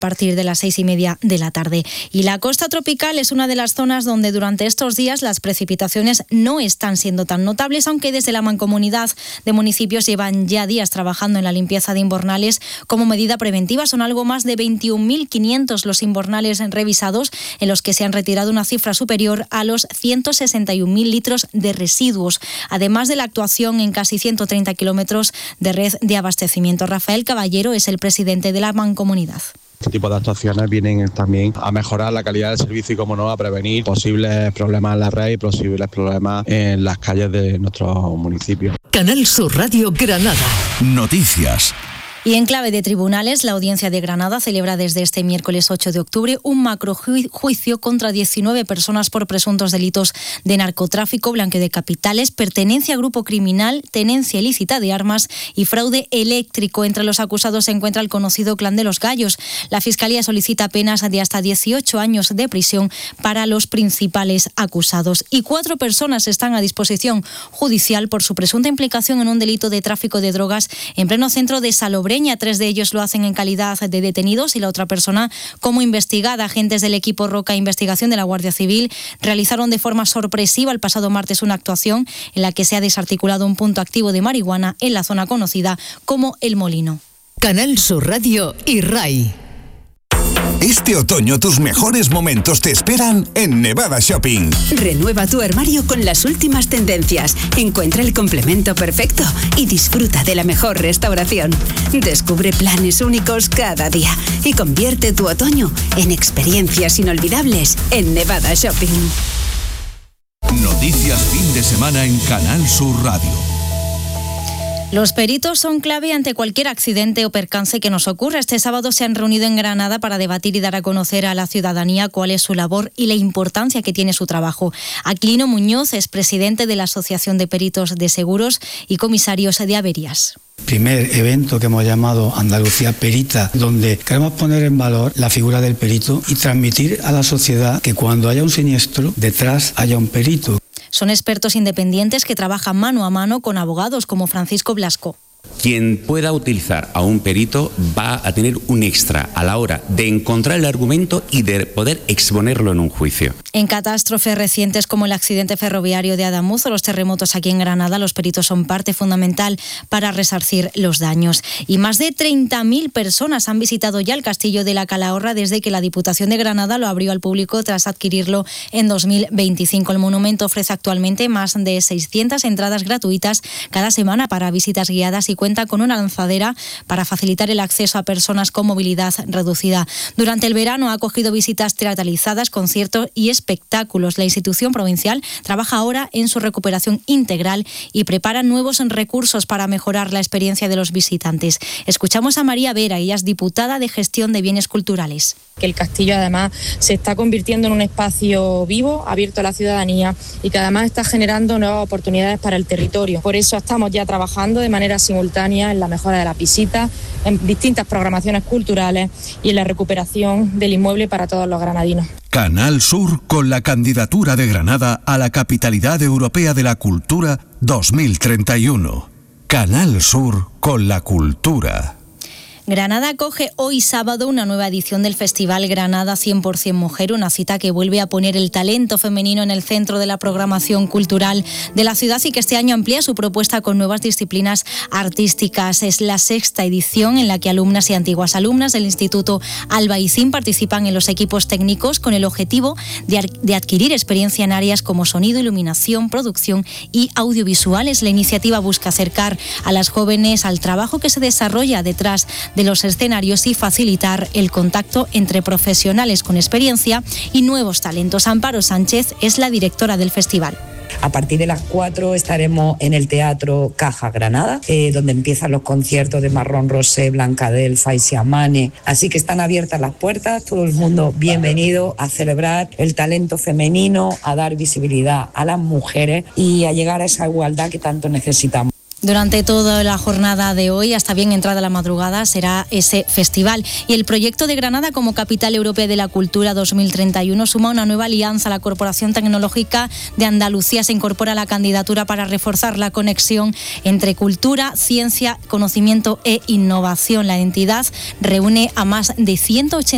partir de las 6:30 de la tarde. Y la costa tropical es una de las zonas donde durante estos días las precipitaciones no están siendo tan notables, aunque desde la Mancomunidad de Municipios llevan ya días trabajando en la limpieza de invernales como medida preventiva. Son algo más de 21.500 los invernales revisados, en los que se han retirado una cifra superior a los 161.000 litros de residuos, además de la actuación en casi 130 kilómetros de red de abastecimiento. Rafael Caballero es el presidente de la Mancomunidad. Este tipo de actuaciones vienen también a mejorar la calidad del servicio y, como no, a prevenir posibles problemas en la red y posibles problemas en las calles de nuestros municipios. Canal Sur Radio Granada. Noticias. Y en clave de tribunales, la Audiencia de Granada celebra desde este miércoles 8 de octubre un macrojuicio contra 19 personas por presuntos delitos de narcotráfico, blanqueo de capitales, pertenencia a grupo criminal, tenencia ilícita de armas y fraude eléctrico. Entre los acusados se encuentra el conocido Clan de los Gallos. La Fiscalía solicita penas de hasta 18 años de prisión para los principales acusados. Y 4 personas están a disposición judicial por su presunta implicación en un delito de tráfico de drogas en pleno centro de Salobreña. 3 de ellos lo hacen en calidad de detenidos y la otra persona como investigada. Agentes del equipo Roca Investigación de la Guardia Civil realizaron de forma sorpresiva el pasado martes una actuación en la que se ha desarticulado un punto activo de marihuana en la zona conocida como El Molino. Canal Sur Radio y RAI. Este otoño tus mejores momentos te esperan en Nevada Shopping. Renueva tu armario con las últimas tendencias. Encuentra el complemento perfecto y disfruta de la mejor restauración. Descubre planes únicos cada día y convierte tu otoño en experiencias inolvidables en Nevada Shopping. Noticias fin de semana en Canal Sur Radio. Los peritos son clave ante cualquier accidente o percance que nos ocurra. Este sábado se han reunido en Granada para debatir y dar a conocer a la ciudadanía cuál es su labor y la importancia que tiene su trabajo. Aquilino Muñoz es presidente de la Asociación de Peritos de Seguros y Comisarios de Averías. Primer evento que hemos llamado Andalucía Perita, donde queremos poner en valor la figura del perito y transmitir a la sociedad que cuando haya un siniestro, detrás haya un perito. Son expertos independientes que trabajan mano a mano con abogados como Francisco Blasco. Quien pueda utilizar a un perito va a tener un extra a la hora de encontrar el argumento y de poder exponerlo en un juicio. En catástrofes recientes como el accidente ferroviario de Adamuz o los terremotos aquí en Granada, los peritos son parte fundamental para resarcir los daños. Y más de 30.000 personas han visitado ya el Castillo de la Calahorra desde que la Diputación de Granada lo abrió al público tras adquirirlo en 2025. El monumento ofrece actualmente más de 600 entradas gratuitas cada semana para visitas guiadas y cuenta con una lanzadera para facilitar el acceso a personas con movilidad reducida. Durante el verano ha acogido visitas teatralizadas, conciertos y espectáculos. La institución provincial trabaja ahora en su recuperación integral y prepara nuevos recursos para mejorar la experiencia de los visitantes. Escuchamos a María Vera, ella es diputada de Gestión de Bienes Culturales. Que el castillo además se está convirtiendo en un espacio vivo, abierto a la ciudadanía y que además está generando nuevas oportunidades para el territorio. Por eso estamos ya trabajando de manera simultánea en la mejora de las visitas, en distintas programaciones culturales y en la recuperación del inmueble para todos los granadinos. Canal Sur con la candidatura de Granada a la Capitalidad Europea de la Cultura 2031. Canal Sur con la cultura. Granada acoge hoy sábado una nueva edición del Festival Granada 100% Mujer, una cita que vuelve a poner el talento femenino en el centro de la programación cultural de la ciudad y que este año amplía su propuesta con nuevas disciplinas artísticas. Es la 6ª edición en la que alumnas y antiguas alumnas del Instituto Albaicín participan en los equipos técnicos con el objetivo de adquirir experiencia en áreas como sonido, iluminación, producción y audiovisuales. La iniciativa busca acercar a las jóvenes al trabajo que se desarrolla detrás de los escenarios y facilitar el contacto entre profesionales con experiencia y nuevos talentos. Amparo Sánchez es la directora del festival. A partir de las 4 estaremos en el Teatro Caja Granada, donde empiezan los conciertos de Marrón Rosé, Blancadel, Faisiamane. Así que están abiertas las puertas, todo el mundo bienvenido a celebrar el talento femenino, a dar visibilidad a las mujeres y a llegar a esa igualdad que tanto necesitamos. Durante toda la jornada de hoy, hasta bien entrada la madrugada, será ese festival. Y el proyecto de Granada como Capital Europea de la Cultura 2031 suma una nueva alianza. La Corporación Tecnológica de Andalucía se incorpora a la candidatura para reforzar la conexión entre cultura, ciencia, conocimiento e innovación. La entidad reúne a más de 180